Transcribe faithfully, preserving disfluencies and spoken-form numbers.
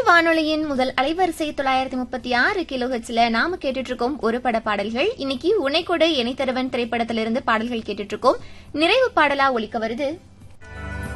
வானொலியின் முதல் அலைவரிசை தொள்ளாயிரத்தி முப்பத்தி ஆறு கிலோஹெச்ல நாம கேட்டுட்டு இருக்கோம் ஒரு பட பாடல்கள். இன்னைக்கு உன்னைக்கூட இணைத்தரவன் திரைப்படத்திலிருந்து பாடல்கள் கேட்டுட்டு இருக்கோம். நிறைவு பாடலா ஒலிக்க வருது